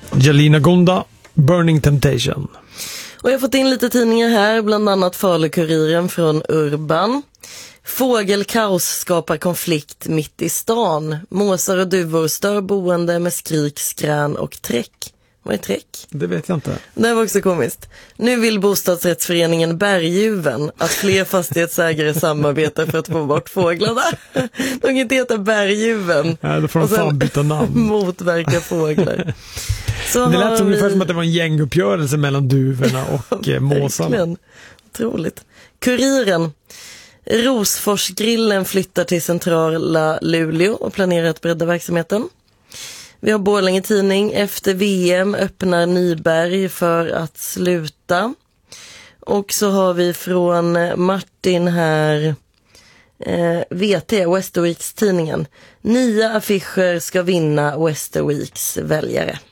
Jelina Gonda, Burning Temptation. Och jag har fått in lite tidningar här, bland annat Falukuriren från Urban. Fågelkaos skapar konflikt mitt i stan. Måsar och duvor stör boende med skrik, skrän och träck. Vad är träck? Det vet jag inte. Det var också komiskt. Nu vill bostadsrättsföreningen Berguven att fler fastighetsägare samarbetar för att få bort fåglarna. De kan inte heta Berguven. Ja, då får de fan byta namn. Motverka fåglar. Så det lät ungefär som att det var en gänguppgörelse mellan duvorna och måsarna. Verkligen. Otroligt. Kuriren. Rosforsgrillen flyttar till centrala Luleå och planerar att bredda verksamheten. Vi har Borlänge Tidning. Efter VM öppnar Nyberg för att sluta. Och så har vi från Martin här VT, Westerweeks tidningen. 9 affischer ska vinna Westerweeks väljare.